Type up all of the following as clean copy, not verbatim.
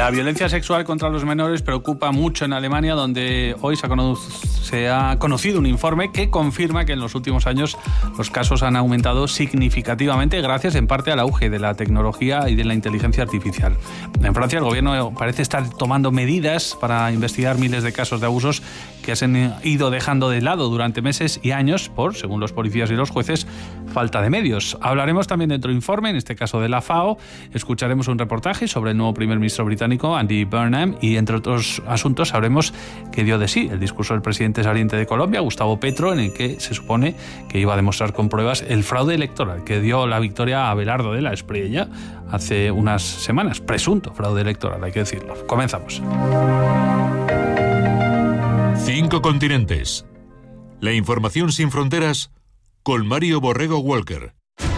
La violencia sexual contra los menores preocupa mucho en Alemania, donde hoy se ha conocido un informe que confirma que en los últimos años los casos han aumentado significativamente gracias en parte al auge de la tecnología y de la inteligencia artificial. En Francia el gobierno parece estar tomando medidas para investigar miles de casos de abusos que se han ido dejando de lado durante meses y años por, según los policías y los jueces, falta de medios. Hablaremos también de otro informe, en este caso de la FAO, escucharemos un reportaje sobre el nuevo primer ministro británico, Andy Burnham, y entre otros asuntos sabremos qué dio de sí el discurso del presidente saliente de Colombia, Gustavo Petro, en el que se supone que iba a demostrar con pruebas el fraude electoral que dio la victoria a Abelardo de la Espriella hace unas semanas. Presunto fraude electoral, hay que decirlo. Comenzamos. 5 continentes. La información sin fronteras con Mario Borrego Walker.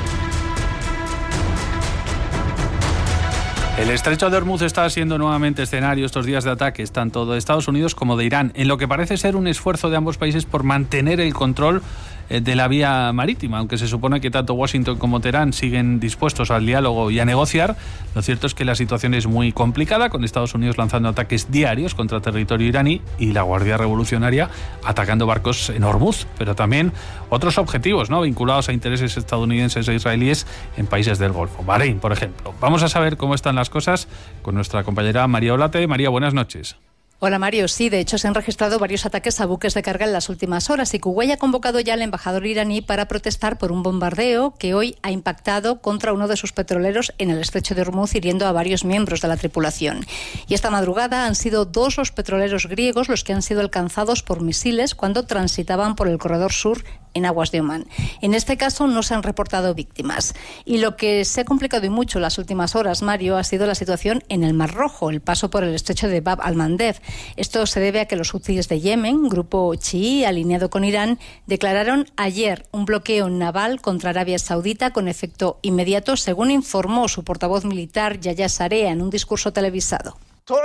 El estrecho de Hormuz está siendo nuevamente escenario estos días de ataques tanto de Estados Unidos como de Irán, en lo que parece ser un esfuerzo de ambos países por mantener el control de la vía marítima. Aunque se supone que tanto Washington como Teherán siguen dispuestos al diálogo y a negociar, lo cierto es que la situación es muy complicada, con Estados Unidos lanzando ataques diarios contra territorio iraní y la Guardia Revolucionaria atacando barcos en Hormuz, pero también otros objetivos, ¿no?, vinculados a intereses estadounidenses e israelíes en países del Golfo, Bahrein, por ejemplo. Vamos a saber cómo están las cosas con nuestra compañera María Olate. María, buenas noches. Hola Mario, sí, de hecho se han registrado varios ataques a buques de carga en las últimas horas y Kuwait ha convocado ya al embajador iraní para protestar por un bombardeo que hoy ha impactado contra uno de sus petroleros en el estrecho de Hormuz, hiriendo a varios miembros de la tripulación. Y esta madrugada han sido 2 los petroleros griegos los que han sido alcanzados por misiles cuando transitaban por el corredor sur en aguas de Omán. En este caso no se han reportado víctimas. Y lo que se ha complicado y mucho en las últimas horas, Mario, ha sido la situación en el Mar Rojo, el paso por el estrecho de Bab al-Mandeb. Esto se debe a que los hutíes de Yemen, grupo chií alineado con Irán, declararon ayer un bloqueo naval contra Arabia Saudita con efecto inmediato, según informó su portavoz militar, Yahya Sarea, en un discurso televisado.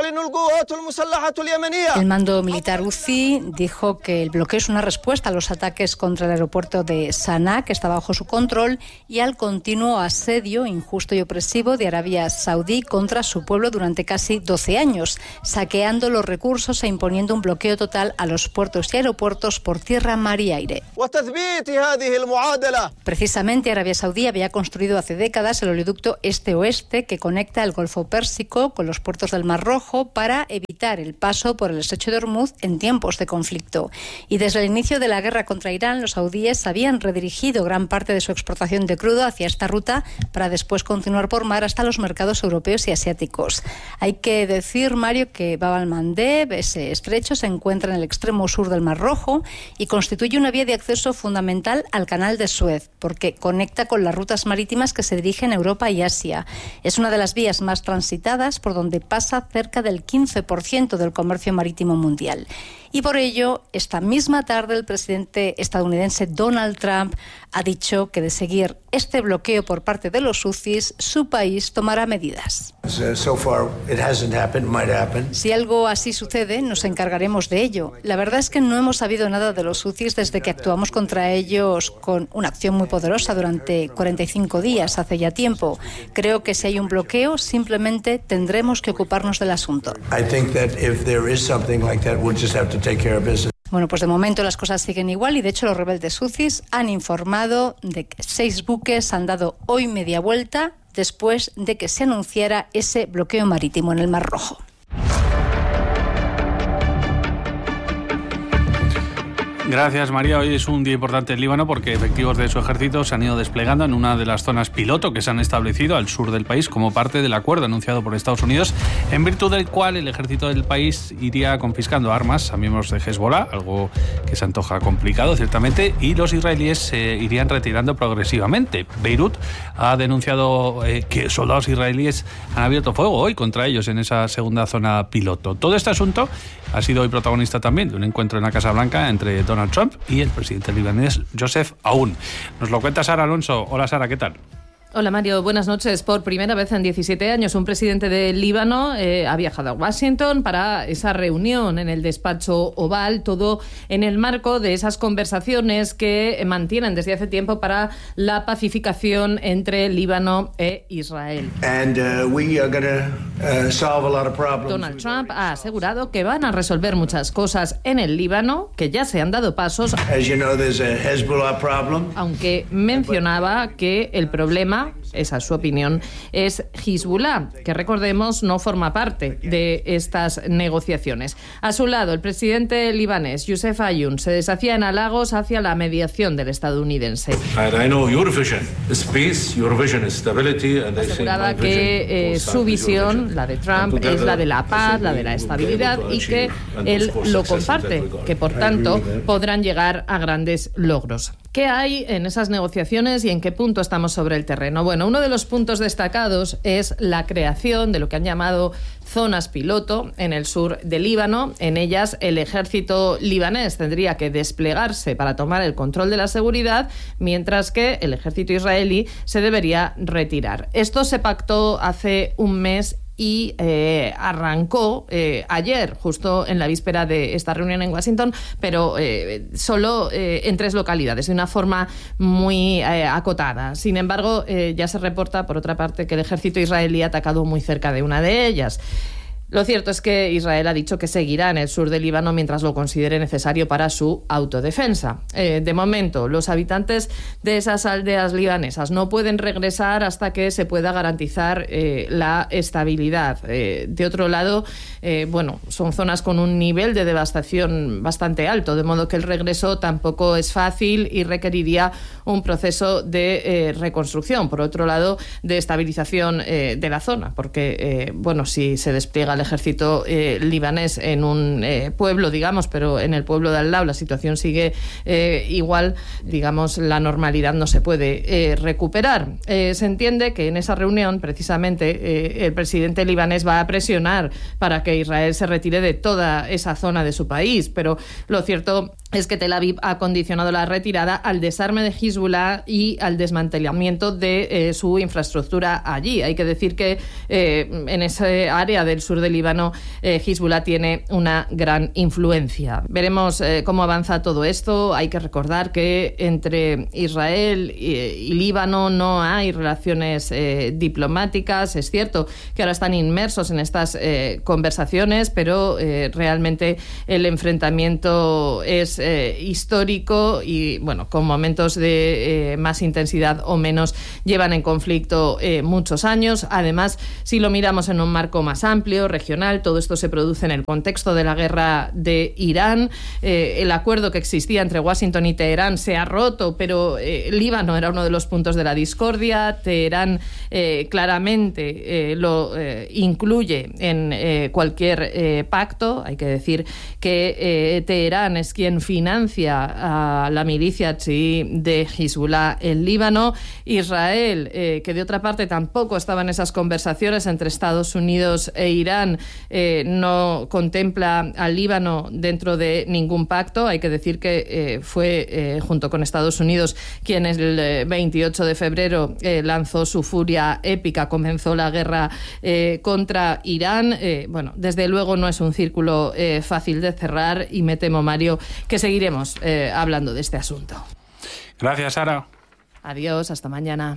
El mando militar houthi dijo que el bloqueo es una respuesta a los ataques contra el aeropuerto de Sanaa, que está bajo su control, y al continuo asedio injusto y opresivo de Arabia Saudí contra su pueblo durante casi 12 años, saqueando los recursos e imponiendo un bloqueo total a los puertos y aeropuertos por tierra, mar y aire. Precisamente Arabia Saudí había construido hace décadas el oleoducto este-oeste que conecta el Golfo Pérsico con los puertos del Mar Rojo para evitar el paso por el estrecho de Hormuz en tiempos de conflicto. Y desde el inicio de la guerra contra Irán, los saudíes habían redirigido gran parte de su exportación de crudo hacia esta ruta para después continuar por mar hasta los mercados europeos y asiáticos. Hay que decir, Mario, que Bab al-Mandeb, ese estrecho, se encuentra en el extremo sur del Mar Rojo y constituye una vía de acceso fundamental al Canal de Suez, porque conecta con las rutas marítimas que se dirigen a Europa y Asia. Es una de las vías más transitadas, por donde pasa cerca del 15% del comercio marítimo mundial. Y por ello, esta misma tarde, el presidente estadounidense Donald Trump ha dicho que de seguir este bloqueo por parte de los huthis, su país tomará medidas. Si algo así sucede, nos encargaremos de ello. La verdad es que no hemos sabido nada de los huthis desde que actuamos contra ellos con una acción muy poderosa durante 45 días, hace ya tiempo. Creo que si hay un bloqueo, simplemente tendremos que ocuparnos del asunto. Bueno, pues de momento las cosas siguen igual y de hecho los rebeldes huthis han informado de que 6 buques han dado hoy media vuelta después de que se anunciara ese bloqueo marítimo en el Mar Rojo. Gracias, María. Hoy es un día importante en Líbano porque efectivos de su ejército se han ido desplegando en una de las zonas piloto que se han establecido al sur del país como parte del acuerdo anunciado por Estados Unidos, en virtud del cual el ejército del país iría confiscando armas a miembros de Hezbollah, algo que se antoja complicado ciertamente, y los israelíes se irían retirando progresivamente. Beirut ha denunciado que soldados israelíes han abierto fuego hoy contra ellos en esa segunda zona piloto. Todo este asunto ha sido hoy protagonista también de un encuentro en la Casa Blanca entre Donald Trump y el presidente libanés Joseph Aoun. Nos lo cuenta Sara Alonso. Hola Sara, ¿qué tal? Hola Mario, buenas noches. Por primera vez en 17 años, un presidente del Líbano ha viajado a Washington para esa reunión en el despacho Oval, todo en el marco de esas conversaciones que mantienen desde hace tiempo para la pacificación entre Líbano e Israel. Donald Trump ha asegurado que van a resolver muchas cosas en el Líbano, que ya se han dado pasos, aunque mencionaba que el problema, esa es su opinión, es Hezbollah, que recordemos no forma parte de estas negociaciones. A su lado, el presidente libanés, Youssef Ayoun, se deshacía en halagos hacia la mediación del estadounidense. Aseguraba que su visión, la de Trump, es la de la paz, la de la estabilidad, y que él lo comparte, que por tanto podrán llegar a grandes logros. ¿Qué hay en esas negociaciones y en qué punto estamos sobre el terreno? Bueno, uno de los puntos destacados es la creación de lo que han llamado zonas piloto en el sur del Líbano. En ellas, el ejército libanés tendría que desplegarse para tomar el control de la seguridad, mientras que el ejército israelí se debería retirar. Esto se pactó hace un mes y arrancó ayer, justo en la víspera de esta reunión en Washington, pero solo en 3 localidades, de una forma muy acotada. Sin embargo, ya se reporta, por otra parte, que el ejército israelí ha atacado muy cerca de una de ellas. Lo cierto es que Israel ha dicho que seguirá en el sur del Líbano mientras lo considere necesario para su autodefensa. De momento, los habitantes de esas aldeas libanesas no pueden regresar hasta que se pueda garantizar la estabilidad. De otro lado, son zonas con un nivel de devastación bastante alto, de modo que el regreso tampoco es fácil y requeriría un proceso de reconstrucción. Por otro lado, de estabilización de la zona, porque si se despliega el ejército libanés en un pueblo, digamos, pero en el pueblo de al lado la situación sigue igual, digamos, la normalidad no se puede recuperar. Se entiende que en esa reunión, precisamente, el presidente libanés va a presionar para que Israel se retire de toda esa zona de su país, pero lo cierto es que Tel Aviv ha condicionado la retirada al desarme de Hezbollah y al desmantelamiento de su infraestructura allí. Hay que decir que en ese área del sur del Líbano, Hezbollah tiene una gran influencia. Veremos cómo avanza todo esto. Hay que recordar que entre Israel y Líbano no hay relaciones diplomáticas. Es cierto que ahora están inmersos en estas conversaciones, pero realmente el enfrentamiento es histórico y, con momentos de más intensidad o menos, llevan en conflicto muchos años. Además, si lo miramos en un marco más amplio, regional, todo esto se produce en el contexto de la guerra de Irán. El acuerdo que existía entre Washington y Teherán se ha roto, pero Líbano era uno de los puntos de la discordia. Teherán claramente lo incluye en cualquier pacto. Hay que decir que Teherán es quien financia a la milicia chií de Hezbollah en Líbano. Israel, que de otra parte tampoco estaba en esas conversaciones entre Estados Unidos e Irán, no contempla al Líbano dentro de ningún pacto. Hay que decir que fue junto con Estados Unidos quien el 28 de febrero lanzó su furia épica, comenzó la guerra contra Irán. Desde luego no es un círculo fácil de cerrar y me temo, Mario, que seguiremos hablando de este asunto. Gracias, Sara. Adiós, hasta mañana.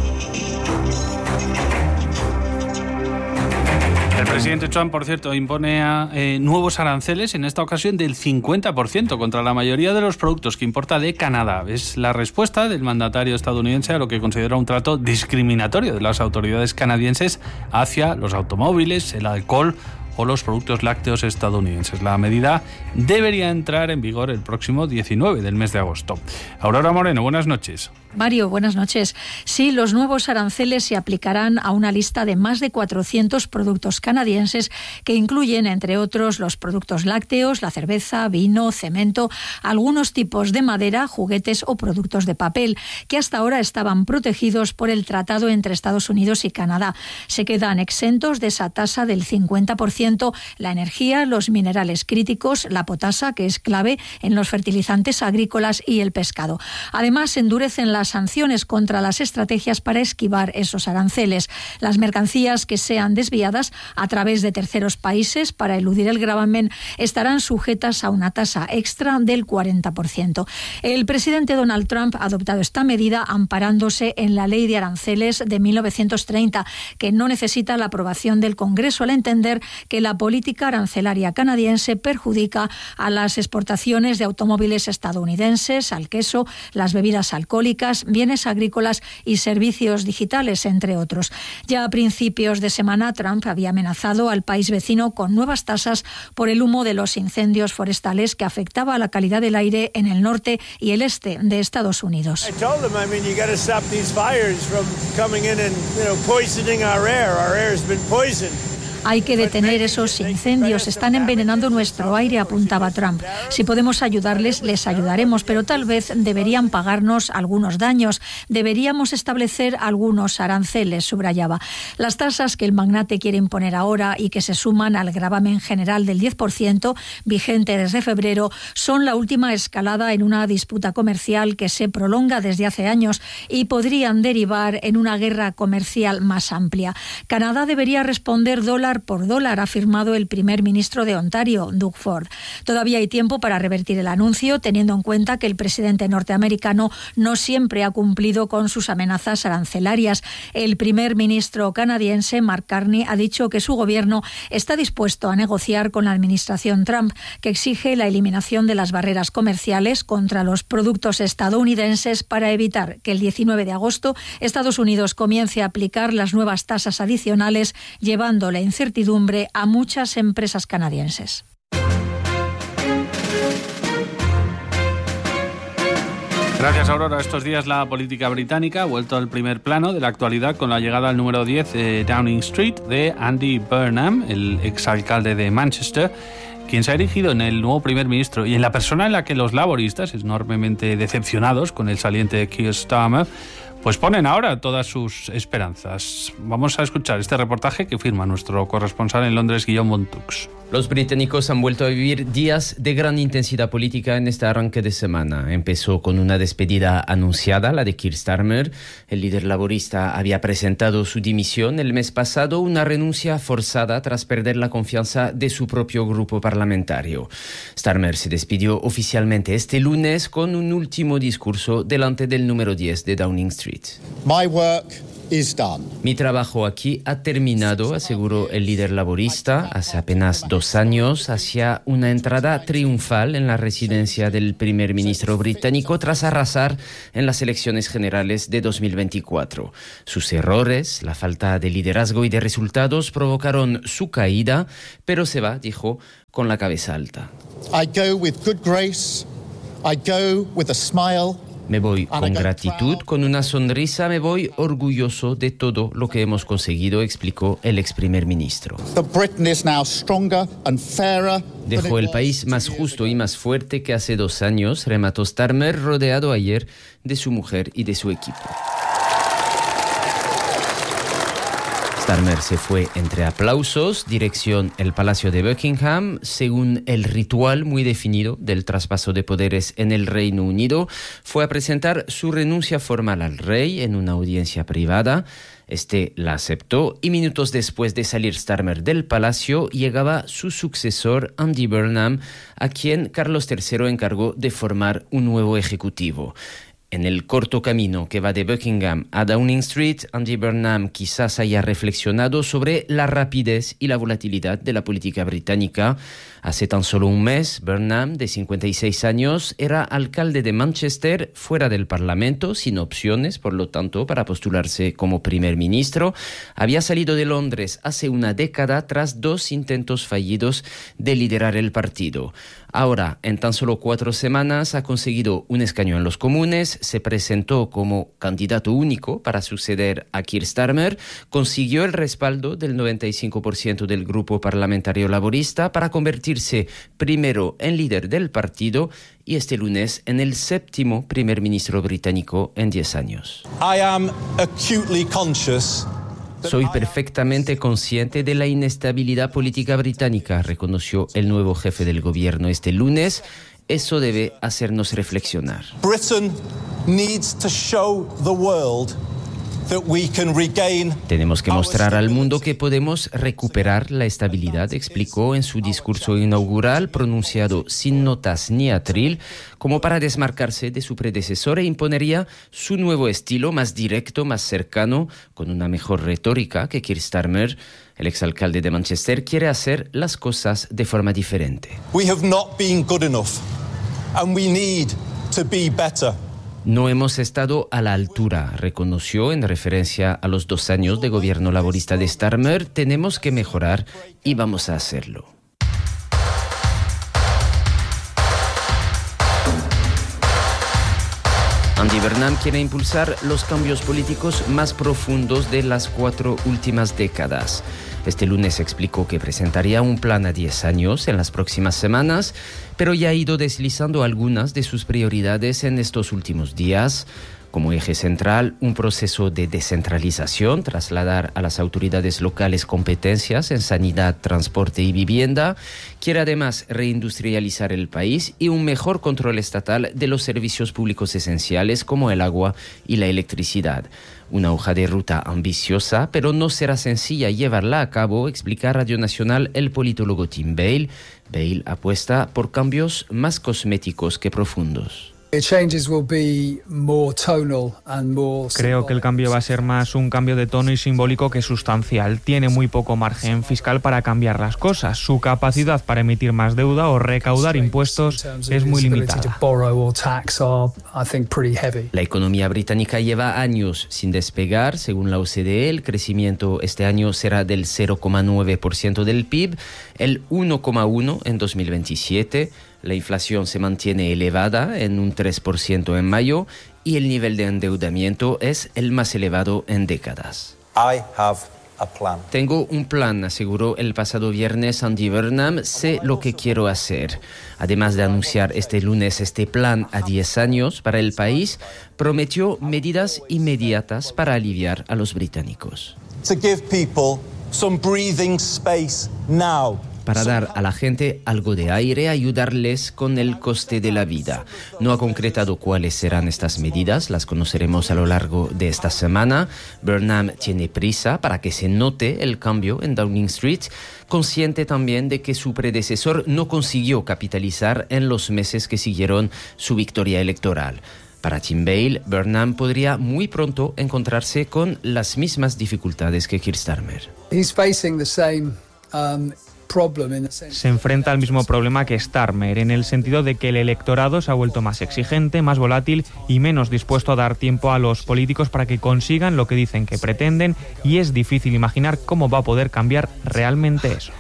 El presidente Trump, por cierto, impone nuevos aranceles, en esta ocasión del 50% contra la mayoría de los productos que importa de Canadá. Es la respuesta del mandatario estadounidense a lo que considera un trato discriminatorio de las autoridades canadienses hacia los automóviles, el alcohol o los productos lácteos estadounidenses. La medida debería entrar en vigor el próximo 19 del mes de agosto. Aurora Moreno, buenas noches. Mario, buenas noches. Sí, los nuevos aranceles se aplicarán a una lista de más de 400 productos canadienses que incluyen, entre otros, los productos lácteos, la cerveza, vino, cemento, algunos tipos de madera, juguetes o productos de papel, que hasta ahora estaban protegidos por el tratado entre Estados Unidos y Canadá. Se quedan exentos de esa tasa del 50%. 20%, la energía, los minerales críticos, la potasa, que es clave en los fertilizantes agrícolas, y el pescado. Además, endurecen las sanciones contra las estrategias para esquivar esos aranceles. Las mercancías que sean desviadas a través de terceros países para eludir el gravamen estarán sujetas a una tasa extra del 40%. El presidente Donald Trump ha adoptado esta medida amparándose en la ley de aranceles de 1930, que no necesita la aprobación del Congreso, al entender que la política arancelaria canadiense perjudica a las exportaciones de automóviles estadounidenses, al queso, las bebidas alcohólicas, bienes agrícolas y servicios digitales, entre otros. Ya a principios de semana, Trump había amenazado al país vecino con nuevas tasas por el humo de los incendios forestales que afectaba a la calidad del aire en el norte y el este de Estados Unidos. Hay que detener esos incendios, están envenenando nuestro aire, apuntaba Trump. Si podemos ayudarles, les ayudaremos, pero tal vez deberían pagarnos algunos daños, deberíamos establecer algunos aranceles, subrayaba. Las tasas que el magnate quiere imponer ahora y que se suman al gravamen general del 10%, vigente desde febrero, son la última escalada en una disputa comercial que se prolonga desde hace años y podrían derivar en una guerra comercial más amplia. Canadá debería responder dólar por dólar, ha afirmado el primer ministro de Ontario, Doug Ford. Todavía hay tiempo para revertir el anuncio, teniendo en cuenta que el presidente norteamericano no siempre ha cumplido con sus amenazas arancelarias. El primer ministro canadiense, Mark Carney, ha dicho que su gobierno está dispuesto a negociar con la administración Trump, que exige la eliminación de las barreras comerciales contra los productos estadounidenses para evitar que el 19 de agosto Estados Unidos comience a aplicar las nuevas tasas adicionales, llevando la incertidumbre a muchas empresas canadienses. Gracias, Aurora. Estos días la política británica ha vuelto al primer plano de la actualidad con la llegada al número 10 de Downing Street de Andy Burnham, el exalcalde de Manchester, quien se ha erigido en el nuevo primer ministro y en la persona en la que los laboristas, enormemente decepcionados con el saliente Keir Starmer, pues ponen ahora todas sus esperanzas. Vamos a escuchar este reportaje que firma nuestro corresponsal en Londres, Guillaume Montux. Los británicos han vuelto a vivir días de gran intensidad política en este arranque de semana. Empezó con una despedida anunciada, la de Keir Starmer. El líder laborista había presentado su dimisión el mes pasado, una renuncia forzada tras perder la confianza de su propio grupo parlamentario. Starmer se despidió oficialmente este lunes con un último discurso delante del número 10 de Downing Street. My work is done. Mi trabajo aquí ha terminado, aseguró el líder laborista hace apenas 2 años, hacia una entrada triunfal en la residencia del primer ministro británico tras arrasar en las elecciones generales de 2024. Sus errores, la falta de liderazgo y de resultados provocaron su caída, pero se va, dijo, con la cabeza alta. I go with good grace. I go with a smile. Me voy con gratitud, con una sonrisa, me voy orgulloso de todo lo que hemos conseguido, explicó el ex primer ministro. Dejó el país más justo y más fuerte que hace 2 años, remató Starmer, rodeado ayer de su mujer y de su equipo. Starmer se fue entre aplausos, dirección el Palacio de Buckingham, según el ritual muy definido del traspaso de poderes en el Reino Unido. Fue a presentar su renuncia formal al rey en una audiencia privada. Este la aceptó y minutos después de salir Starmer del palacio llegaba su sucesor Andy Burnham, a quien Carlos III encargó de formar un nuevo ejecutivo. En el corto camino que va de Buckingham a Downing Street, Andy Burnham quizás haya reflexionado sobre la rapidez y la volatilidad de la política británica. Hace tan solo un mes, Burnham, de 56 años, era alcalde de Manchester, fuera del Parlamento, sin opciones, por lo tanto, para postularse como primer ministro. Había salido de Londres hace una década tras 2 intentos fallidos de liderar el partido. Ahora, en tan solo 4 semanas, ha conseguido un escaño en los comunes, se presentó como candidato único para suceder a Keir Starmer, consiguió el respaldo del 95% del grupo parlamentario laborista para convertirse primero en líder del partido y este lunes en el 7º primer ministro británico en 10 años. I am acutely conscious Soy perfectamente consciente de la inestabilidad política británica, reconoció el nuevo jefe del gobierno este lunes. Eso debe hacernos reflexionar. Britain needs to show the world that we can regain. Tenemos que mostrar al mundo que podemos recuperar la estabilidad, explicó en su discurso inaugural, pronunciado sin notas ni atril, como para desmarcarse de su predecesor, e imponería su nuevo estilo más directo, más cercano, con una mejor retórica que Keir Starmer. El exalcalde de Manchester quiere hacer las cosas de forma diferente. We have not been good enough and we need to be better. No hemos estado a la altura, reconoció en referencia a los 2 años de gobierno laborista de Starmer. Tenemos que mejorar y vamos a hacerlo. Andy Burnham quiere impulsar los cambios políticos más profundos de las 4 últimas décadas. Este lunes explicó que presentaría un plan a 10 años en las próximas semanas, pero ya ha ido deslizando algunas de sus prioridades en estos últimos días. Como eje central, un proceso de descentralización, trasladar a las autoridades locales competencias en sanidad, transporte y vivienda. Quiere además reindustrializar el país y un mejor control estatal de los servicios públicos esenciales como el agua y la electricidad. Una hoja de ruta ambiciosa, pero no será sencilla llevarla a cabo, explica Radio Nacional el politólogo Tim Bale. Bale apuesta por cambios más cosméticos que profundos. Creo que el cambio va a ser más un cambio de tono y simbólico que sustancial. Tiene muy poco margen fiscal para cambiar las cosas. Su capacidad para emitir más deuda o recaudar impuestos es muy limitada. La economía británica lleva años sin despegar. Según la OCDE, el crecimiento este año será del 0,9% del PIB, el 1,1% en 2027. La inflación se mantiene elevada en un 3% en mayo y el nivel de endeudamiento es el más elevado en décadas. Tengo un plan, aseguró el pasado viernes Andy Burnham. Sé lo que quiero hacer. Además de anunciar este lunes este plan a 10 años para el país, prometió medidas inmediatas para aliviar a los británicos. To give people some breathing space now. Para dar a la gente algo de aire, ayudarles con el coste de la vida. No ha concretado cuáles serán estas medidas, las conoceremos a lo largo de esta semana. Burnham tiene prisa para que se note el cambio en Downing Street, consciente también de que su predecesor no consiguió capitalizar en los meses que siguieron su victoria electoral. Para Tim Bale, Burnham podría muy pronto encontrarse con las mismas dificultades que Keir Starmer. Se enfrenta al mismo problema que Starmer, en el sentido de que el electorado se ha vuelto más exigente, más volátil y menos dispuesto a dar tiempo a los políticos para que consigan lo que dicen que pretenden, y es difícil imaginar cómo va a poder cambiar realmente eso.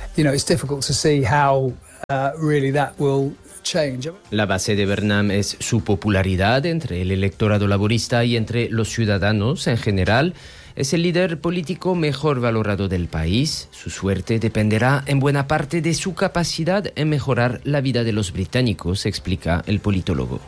La base de Burnham es su popularidad entre el electorado laborista y entre los ciudadanos en general. Es el líder político mejor valorado del país. Su suerte dependerá en buena parte de su capacidad en mejorar la vida de los británicos, explica el politólogo.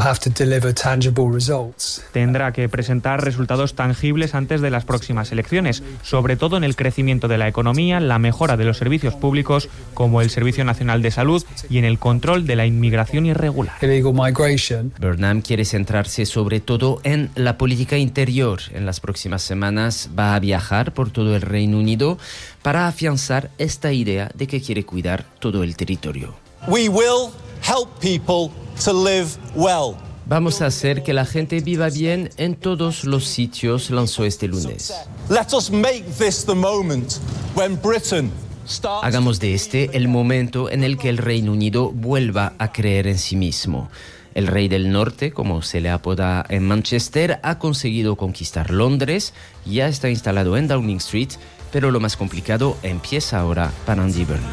Tendrá que presentar resultados tangibles antes de las próximas elecciones, sobre todo en el crecimiento de la economía, la mejora de los servicios públicos, como el Servicio Nacional de Salud, y en el control de la inmigración irregular. Burnham quiere centrarse sobre todo en la política interior. En las próximas semanas va a viajar por todo el Reino Unido para afianzar esta idea de que quiere cuidar todo el territorio. We will help people to live well. Vamos a hacer que la gente viva bien en todos los sitios, lanzó este lunes. Let us make this the moment when Britain starts. Hagamos de este el momento en el que el Reino Unido vuelva a creer en sí mismo. El rey del norte, como se le apoda en Manchester, ha conseguido conquistar Londres, ya está instalado en Downing Street, pero lo más complicado empieza ahora para Andy Burnham.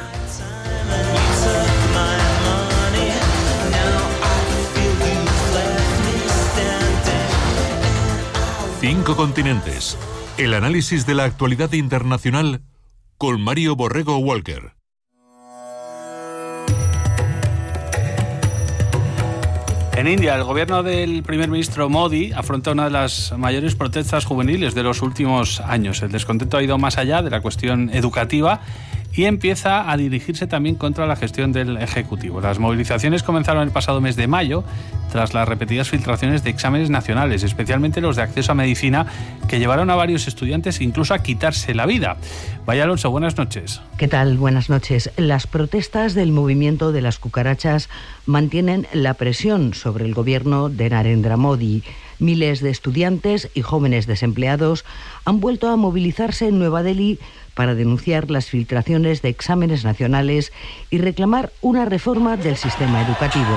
Cinco continentes. El análisis de la actualidad internacional con Mario Borrego Walker. En India, el gobierno del primer ministro Modi afronta una de las mayores protestas juveniles de los últimos años. El descontento ha ido más allá de la cuestión educativa y empieza a dirigirse también contra la gestión del Ejecutivo. Las movilizaciones comenzaron el pasado mes de mayo tras las repetidas filtraciones de exámenes nacionales, especialmente los de acceso a medicina, que llevaron a varios estudiantes incluso a quitarse la vida. Vaya Alonso, buenas noches. ¿Qué tal? Buenas noches. Las protestas del movimiento de las cucarachas mantienen la presión sobre el gobierno de Narendra Modi. Miles de estudiantes y jóvenes desempleados han vuelto a movilizarse en Nueva Delhi para denunciar las filtraciones de exámenes nacionales y reclamar una reforma del sistema educativo.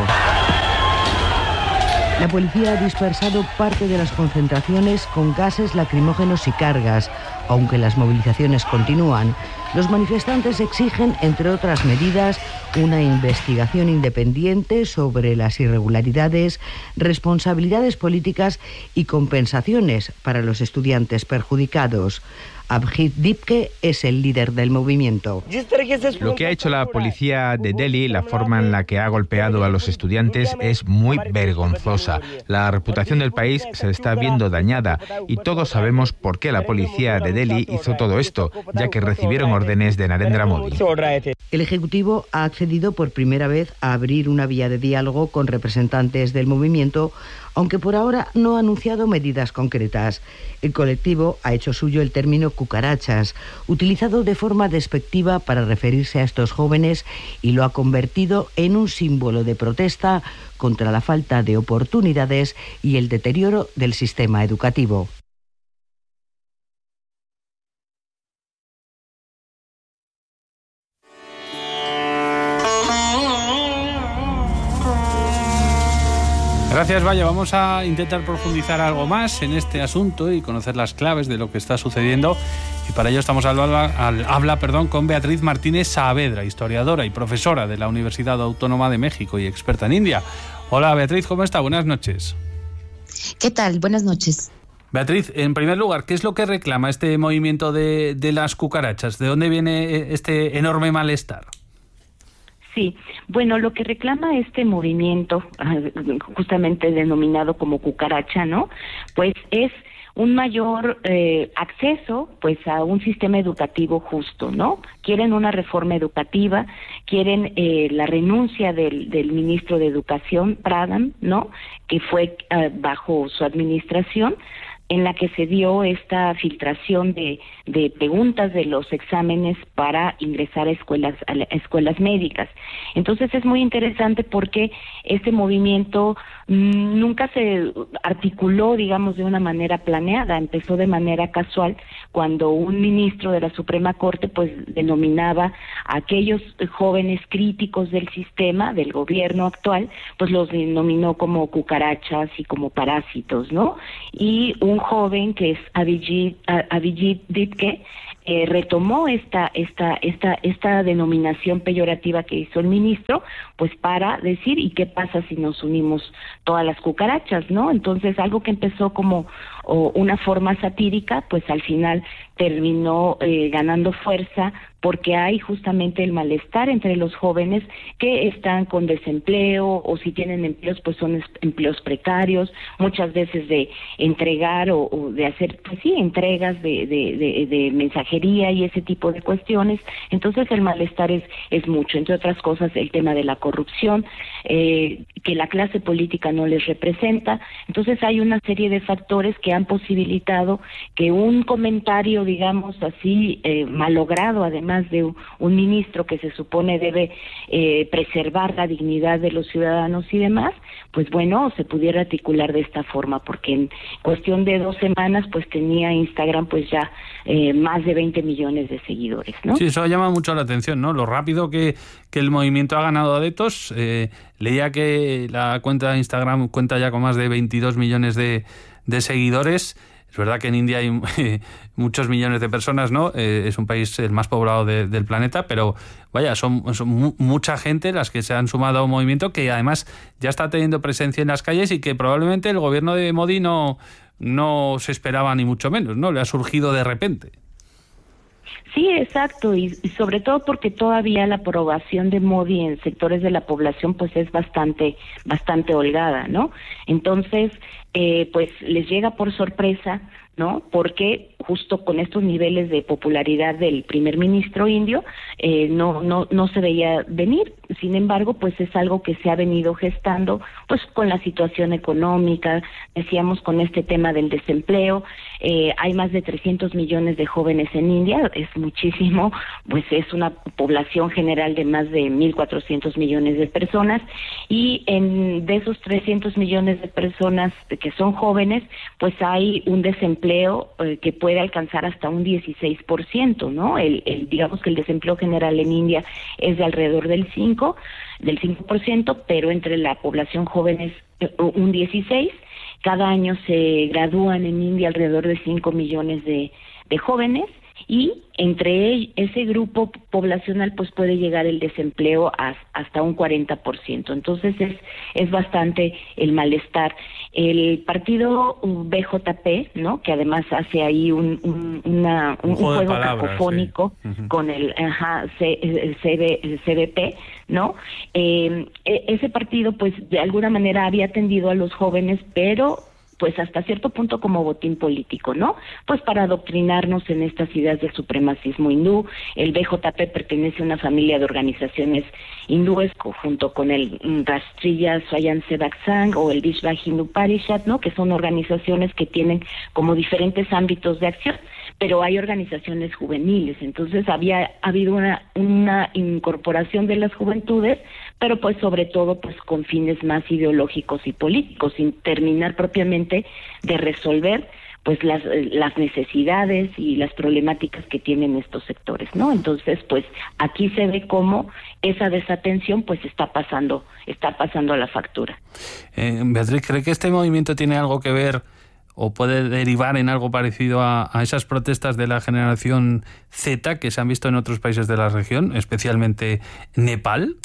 La policía ha dispersado parte de las concentraciones con gases lacrimógenos y cargas. Aunque las movilizaciones continúan, los manifestantes exigen, entre otras medidas, una investigación independiente sobre las irregularidades, responsabilidades políticas y compensaciones para los estudiantes perjudicados. Abhijit Dipke es el líder del movimiento. Lo que ha hecho la policía de Delhi, la forma en la que ha golpeado a los estudiantes, es muy vergonzosa. La reputación del país se está viendo dañada y todos sabemos por qué la policía de Delhi hizo todo esto, ya que recibieron órdenes de Narendra Modi. El Ejecutivo ha accedido por primera vez a abrir una vía de diálogo con representantes del movimiento, aunque por ahora no ha anunciado medidas concretas. El colectivo ha hecho suyo el término cucarachas, utilizado de forma despectiva para referirse a estos jóvenes, y lo ha convertido en un símbolo de protesta contra la falta de oportunidades y el deterioro del sistema educativo. Gracias, Vaya. Vamos a intentar profundizar algo más en este asunto y conocer las claves de lo que está sucediendo. Y para ello estamos al habla con Beatriz Martínez Saavedra, historiadora y profesora de la Universidad Autónoma de México y experta en India. Hola, Beatriz, ¿cómo está? Buenas noches. ¿Qué tal? Buenas noches. Beatriz, en primer lugar, ¿qué es lo que reclama este movimiento de las cucarachas? ¿De dónde viene este enorme malestar? Sí, bueno, lo que reclama este movimiento, justamente denominado como cucaracha, ¿no? Pues es un mayor acceso, pues, a un sistema educativo justo, ¿no? Quieren una reforma educativa, quieren la renuncia del ministro de Educación, Pradhan, ¿no? Que fue bajo su administración, en la que se dio esta filtración de preguntas de los exámenes para ingresar a escuelas médicas. Entonces es muy interesante porque este movimiento nunca se articuló, digamos, de una manera planeada, empezó de manera casual cuando un ministro de la Suprema Corte pues denominaba a aquellos jóvenes críticos del sistema, del gobierno actual, pues los denominó como cucarachas y como parásitos, ¿no? Y un joven que es Abhijit Dipke retomó esta denominación peyorativa que hizo el ministro, pues para decir, ¿y qué pasa si nos unimos todas las cucarachas, no? Entonces, algo que empezó como una forma satírica, pues al final terminó ganando fuerza, porque hay justamente el malestar entre los jóvenes que están con desempleo, o si tienen empleos, pues son empleos precarios, muchas veces de entregar o de hacer, pues sí, entregas de mensajería y ese tipo de cuestiones. Entonces el malestar es mucho, entre otras cosas el tema de la corrupción, que la clase política no les representa. Entonces hay una serie de factores que han posibilitado que un comentario, digamos así, malogrado, además de un ministro que se supone debe preservar la dignidad de los ciudadanos y demás, pues bueno, se pudiera articular de esta forma, porque en cuestión de 2 semanas pues tenía Instagram pues ya más de 20 millones de seguidores, ¿no? Sí, eso llama mucho la atención, ¿no? Lo rápido que el movimiento ha ganado adeptos. Leía que la cuenta de Instagram cuenta ya con más de 22 millones de seguidores. Es verdad que en India hay muchos millones de personas, ¿no? Es un país el más poblado del planeta, pero vaya, son mucha gente las que se han sumado a un movimiento que además ya está teniendo presencia en las calles y que probablemente el gobierno de Modi no se esperaba ni mucho menos, ¿no? Le ha surgido de repente. Sí, exacto, y sobre todo porque todavía la aprobación de Modi en sectores de la población pues es bastante holgada, ¿no? Entonces, pues les llega por sorpresa, ¿no? Porque justo con estos niveles de popularidad del primer ministro indio no se veía venir. Sin embargo, pues es algo que se ha venido gestando, pues con la situación económica, decíamos con este tema del desempleo. Hay más de 300 millones de jóvenes en India, es muchísimo, pues es una población general de más de 1.400 millones de personas, y de esos 300 millones de personas que son jóvenes, pues hay un desempleo que puede alcanzar hasta un 16%, ¿no? Digamos que el desempleo general en India es de alrededor del 5%, pero entre la población joven es un 16%. Cada año se gradúan en India alrededor de 5 millones de jóvenes, y entre ese grupo poblacional pues puede llegar el desempleo hasta un 40%. Entonces es bastante el malestar. El partido BJP, ¿no? Que además hace ahí un juego cacofónico, sí, con el CBP, ¿no? Ese partido pues de alguna manera había atendido a los jóvenes, pero pues hasta cierto punto como botín político, ¿no? Pues para adoctrinarnos en estas ideas del supremacismo hindú. El BJP pertenece a una familia de organizaciones hindúes junto con el Rastriya Swayamsevak Sangh o el Vishva Hindu Parishad, ¿no? Que son organizaciones que tienen como diferentes ámbitos de acción, pero hay organizaciones juveniles. Entonces había habido una incorporación de las juventudes, pero pues sobre todo pues con fines más ideológicos y políticos, sin terminar propiamente de resolver pues las necesidades y las problemáticas que tienen estos sectores, ¿no? Entonces, pues aquí se ve cómo esa desatención pues está pasando a la factura. Beatriz, ¿cree que este movimiento tiene algo que ver o puede derivar en algo parecido a esas protestas de la generación Z que se han visto en otros países de la región, especialmente Nepal?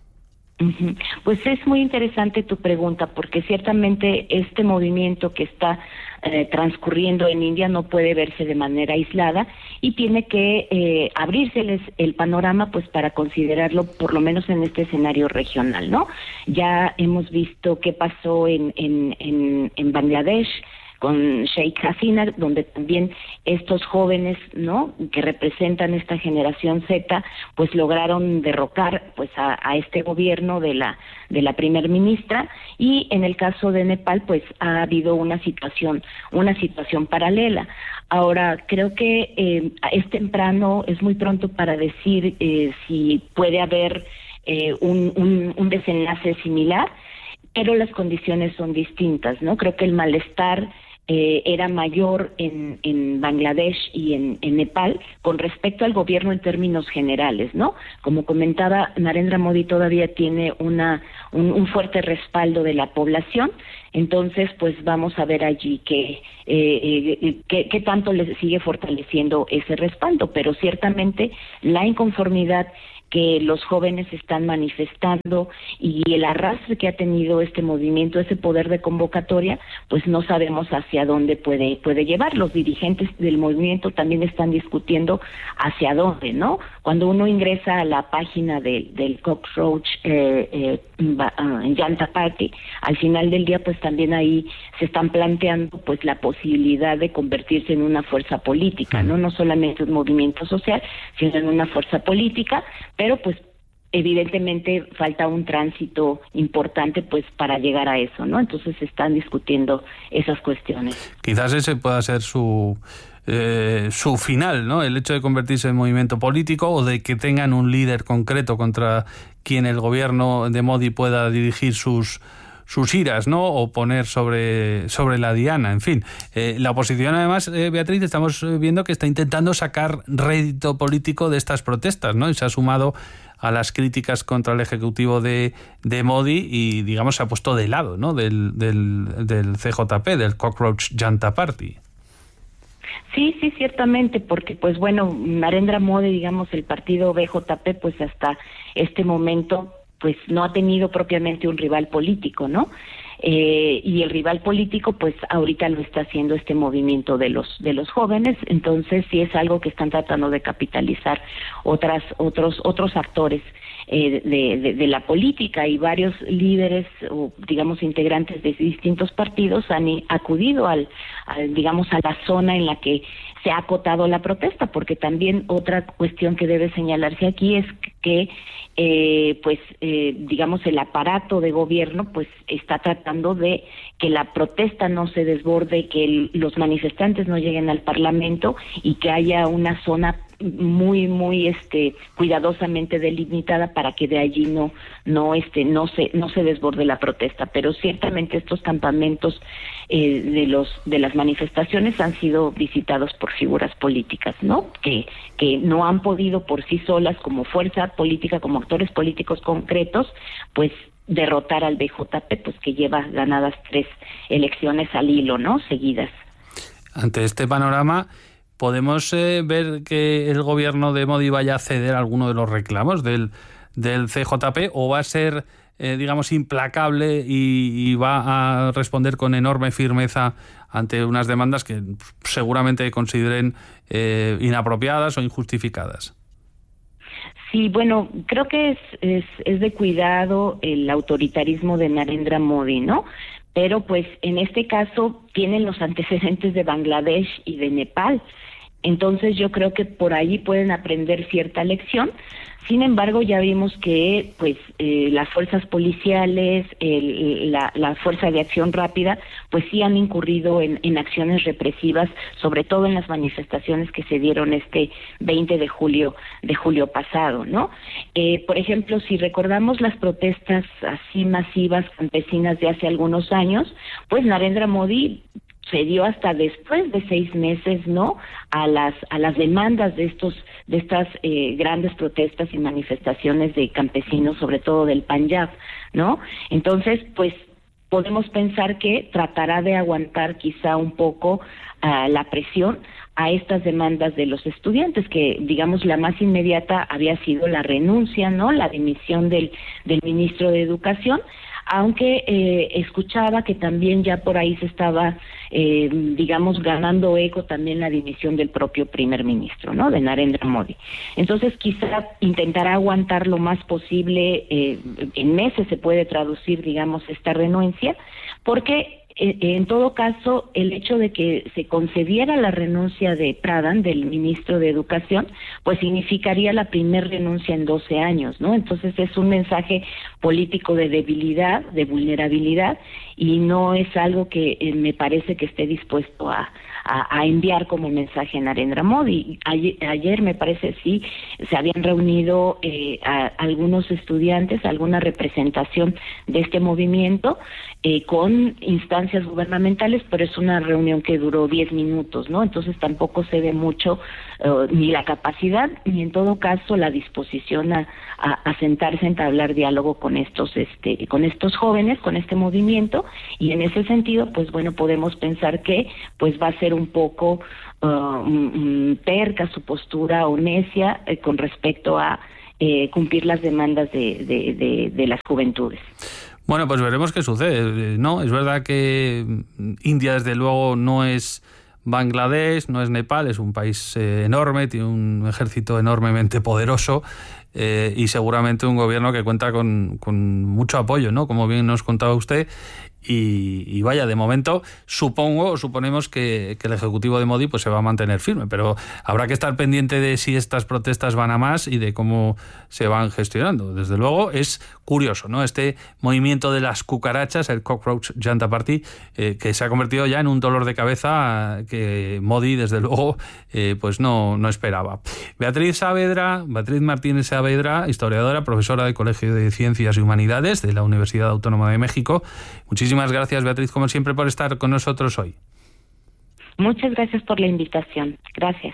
Pues es muy interesante tu pregunta, porque ciertamente este movimiento que está transcurriendo en India no puede verse de manera aislada y tiene que abrírseles el panorama pues para considerarlo por lo menos en este escenario regional, ¿no? Ya hemos visto qué pasó en Bangladesh con Sheikh Hasina, donde también estos jóvenes, ¿no?, que representan esta generación Z, pues lograron derrocar pues a este gobierno de la primer ministra, y en el caso de Nepal pues ha habido una situación paralela. Ahora, creo que es temprano, es muy pronto para decir si puede haber un desenlace similar, pero las condiciones son distintas, ¿no? Creo que el malestar era mayor en Bangladesh y en Nepal con respecto al gobierno en términos generales, ¿no? Como comentaba, Narendra Modi todavía tiene un fuerte respaldo de la población, entonces pues vamos a ver allí qué tanto le sigue fortaleciendo ese respaldo, pero ciertamente la inconformidad que los jóvenes están manifestando y el arrastre que ha tenido este movimiento, ese poder de convocatoria, pues no sabemos hacia dónde puede llevar. Los dirigentes del movimiento también están discutiendo hacia dónde, ¿no? Cuando uno ingresa a la página del Cockroach Janta Party, al final del día pues también ahí se están planteando pues la posibilidad de convertirse en una fuerza política, no solamente un movimiento social, sino en una fuerza política, pero pues evidentemente falta un tránsito importante pues para llegar a eso, ¿no? Entonces se están discutiendo esas cuestiones. Quizás ese pueda ser su final, ¿no? El hecho de convertirse en movimiento político o de que tengan un líder concreto contra quien el gobierno de Modi pueda dirigir sus iras, ¿no? O poner sobre la diana, en fin. La oposición, además, Beatriz, estamos viendo que está intentando sacar rédito político de estas protestas, ¿no? Y se ha sumado a las críticas contra el ejecutivo de Modi y, digamos, se ha puesto de lado, ¿no? del CJP, del Cockroach Janta Party. Sí, ciertamente, porque pues bueno, Narendra Modi, digamos, el partido BJP, pues hasta este momento pues no ha tenido propiamente un rival político, ¿no? y el rival político pues ahorita lo está haciendo este movimiento de los jóvenes. Entonces sí es algo que están tratando de capitalizar otros actores de la política, y varios líderes o digamos integrantes de distintos partidos han acudido digamos a la zona en la que se ha acotado la protesta, porque también otra cuestión que debe señalarse aquí es que digamos el aparato de gobierno pues está tratando de que la protesta no se desborde, que los manifestantes no lleguen al Parlamento y que haya una zona muy cuidadosamente delimitada para que de allí no se desborde la protesta. Pero ciertamente estos campamentos de las manifestaciones han sido visitados por figuras políticas, ¿no? Que no han podido por sí solas, como fuerza política, como actores políticos concretos, pues derrotar al BJP, pues que lleva ganadas 3 elecciones al hilo, ¿no? Seguidas. Ante este panorama, ¿podemos ver que el gobierno de Modi vaya a ceder a alguno de los reclamos del CJP, o va a ser, digamos, implacable y va a responder con enorme firmeza ante unas demandas que seguramente consideren inapropiadas o injustificadas? Sí, bueno, creo que es de cuidado el autoritarismo de Narendra Modi, ¿no? Pero pues en este caso tienen los antecedentes de Bangladesh y de Nepal. Entonces yo creo que por ahí pueden aprender cierta lección. Sin embargo, ya vimos que pues las fuerzas policiales, la Fuerza de Acción Rápida, pues sí han incurrido en acciones represivas, sobre todo en las manifestaciones que se dieron este 20 de julio pasado, ¿no? Por ejemplo, si recordamos las protestas así masivas campesinas de hace algunos años, pues Narendra Modi se dio hasta después de 6 meses, ¿no?, a las demandas de estas grandes protestas y manifestaciones de campesinos, sobre todo del Punjab, ¿no? Entonces, pues podemos pensar que tratará de aguantar quizá un poco la presión a estas demandas de los estudiantes, que digamos la más inmediata había sido la renuncia, ¿no?, la dimisión del ministro de Educación, aunque escuchaba que también ya por ahí se estaba, digamos, ganando eco también la dimisión del propio primer ministro, ¿no?, de Narendra Modi. Entonces quizá intentará aguantar lo más posible, en meses se puede traducir, digamos, esta renuncia, porque en todo caso, el hecho de que se concediera la renuncia de Pradhan, del ministro de Educación, pues significaría la primer renuncia en 12 años, ¿no? Entonces es un mensaje político de debilidad, de vulnerabilidad, y no es algo que me parece que esté dispuesto a enviar como mensaje a Narendra Modi. Ayer me parece sí se habían reunido algunos estudiantes, alguna representación de este movimiento con instancias gubernamentales, pero es una reunión que duró 10 minutos, ¿no? Entonces tampoco se ve mucho ni la capacidad ni en todo caso la disposición a sentarse a entablar diálogo con estos jóvenes, con este movimiento, y en ese sentido pues bueno, podemos pensar que pues va a ser un poco terca su postura o necia con respecto a cumplir las demandas de las juventudes. Bueno, pues veremos qué sucede, ¿no? Es verdad que India, desde luego, no es Bangladesh, no es Nepal, es un país enorme, tiene un ejército enormemente poderoso y seguramente un gobierno que cuenta con mucho apoyo, ¿no?, como bien nos contaba usted. Y vaya, de momento suponemos que el Ejecutivo de Modi pues se va a mantener firme, pero habrá que estar pendiente de si estas protestas van a más y de cómo se van gestionando. Desde luego es curioso, ¿no?, este movimiento de las cucarachas, el Cockroach Janta Party, que se ha convertido ya en un dolor de cabeza que Modi, desde luego, pues no esperaba. Beatriz Martínez Saavedra, historiadora, profesora del Colegio de Ciencias y Humanidades de la Universidad Autónoma de México. Muchísimas gracias, Beatriz, como siempre, por estar con nosotros hoy. Muchas gracias por la invitación. Gracias.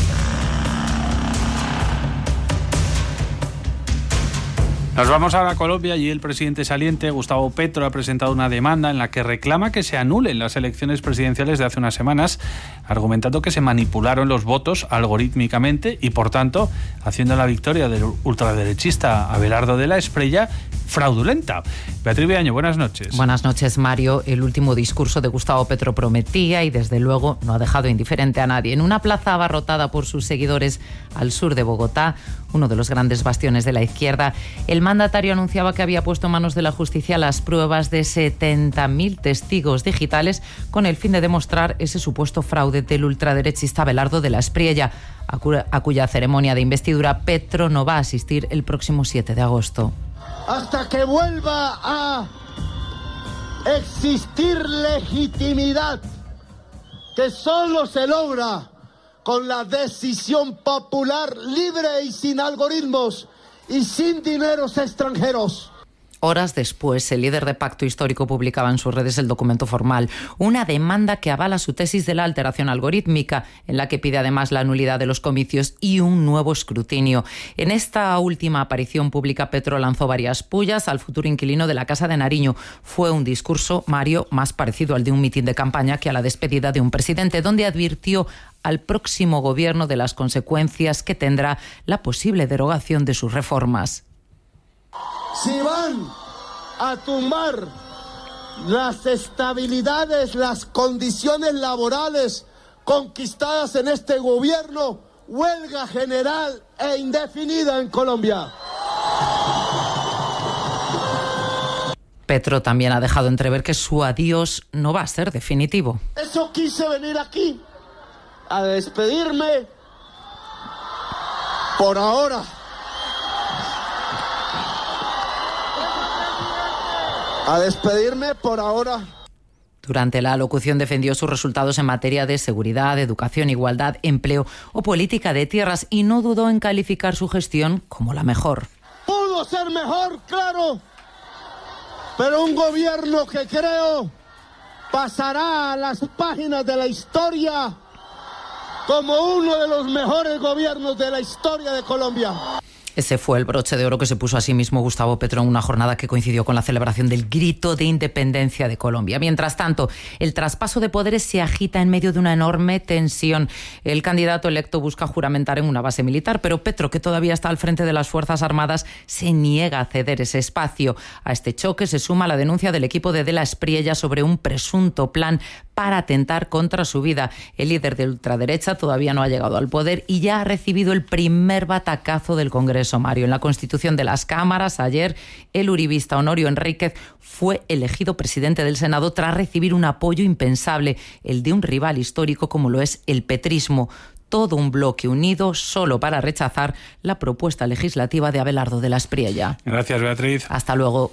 Nos vamos ahora a Colombia y el presidente saliente, Gustavo Petro, ha presentado una demanda en la que reclama que se anulen las elecciones presidenciales de hace unas semanas, argumentando que se manipularon los votos algorítmicamente y, por tanto, haciendo la victoria del ultraderechista Abelardo de la Espriella fraudulenta. Beatriz Viaño, buenas noches. Buenas noches, Mario. El último discurso de Gustavo Petro prometía y desde luego no ha dejado indiferente a nadie. En una plaza abarrotada por sus seguidores al sur de Bogotá, uno de los grandes bastiones de la izquierda, el mandatario anunciaba que había puesto en manos de la justicia las pruebas de 70.000 testigos digitales con el fin de demostrar ese supuesto fraude del ultraderechista Abelardo de la Espriella, a cuya ceremonia de investidura Petro no va a asistir el próximo 7 de agosto. Hasta que vuelva a existir legitimidad, que solo se logra con la decisión popular libre y sin algoritmos y sin dineros extranjeros. Horas después, el líder de Pacto Histórico publicaba en sus redes el documento formal, una demanda que avala su tesis de la alteración algorítmica, en la que pide además la nulidad de los comicios y un nuevo escrutinio. En esta última aparición pública, Petro lanzó varias pullas al futuro inquilino de la Casa de Nariño. Fue un discurso, Mario, más parecido al de un mitin de campaña que a la despedida de un presidente, donde advirtió al próximo gobierno de las consecuencias que tendrá la posible derogación de sus reformas. Si van a tumbar las estabilidades, las condiciones laborales conquistadas en este gobierno, huelga general e indefinida en Colombia. Petro también ha dejado entrever que su adiós no va a ser definitivo. Eso quise venir aquí, a despedirme por ahora. A despedirme por ahora. Durante la alocución defendió sus resultados en materia de seguridad, educación, igualdad, empleo o política de tierras y no dudó en calificar su gestión como la mejor. Pudo ser mejor, claro, pero un gobierno que creo pasará a las páginas de la historia como uno de los mejores gobiernos de la historia de Colombia. Ese fue el broche de oro que se puso a sí mismo Gustavo Petro en una jornada que coincidió con la celebración del grito de independencia de Colombia. Mientras tanto, el traspaso de poderes se agita en medio de una enorme tensión. El candidato electo busca juramentar en una base militar, pero Petro, que todavía está al frente de las Fuerzas Armadas, se niega a ceder ese espacio. A este choque se suma la denuncia del equipo de la Espriella sobre un presunto plan para atentar contra su vida. El líder de ultraderecha todavía no ha llegado al poder y ya ha recibido el primer batacazo del Congreso, Mario. En la constitución de las cámaras, ayer, el uribista Honorio Enríquez fue elegido presidente del Senado tras recibir un apoyo impensable, el de un rival histórico como lo es el petrismo. Todo un bloque unido solo para rechazar la propuesta legislativa de Abelardo de la Espriella. Gracias, Beatriz. Hasta luego.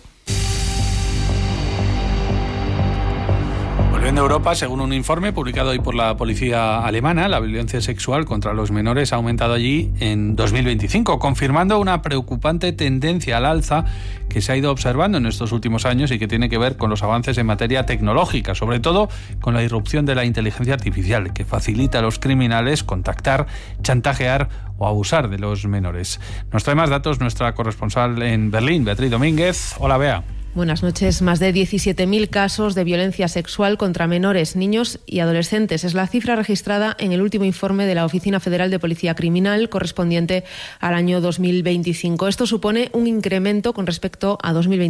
En Europa, según un informe publicado hoy por la policía alemana, la violencia sexual contra los menores ha aumentado allí en 2025, confirmando una preocupante tendencia al alza que se ha ido observando en estos últimos años y que tiene que ver con los avances en materia tecnológica, sobre todo con la irrupción de la inteligencia artificial, que facilita a los criminales contactar, chantajear o abusar de los menores. Nos trae más datos nuestra corresponsal en Berlín, Beatriz Domínguez. Hola, Bea. Buenas noches. Más de 17.000 casos de violencia sexual contra menores, niños y adolescentes. Es la cifra registrada en el último informe de la Oficina Federal de Policía Criminal correspondiente al año 2025. Esto supone un incremento con respecto a 2024.